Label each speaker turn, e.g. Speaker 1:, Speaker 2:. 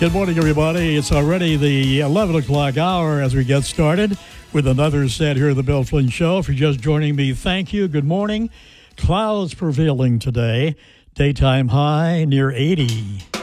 Speaker 1: Good morning, everybody. It's already the 11 o'clock hour as we get started with another set here at the Bill Flynn Show. If you're just joining me, thank you. Good morning. Clouds prevailing today. Daytime high near 80.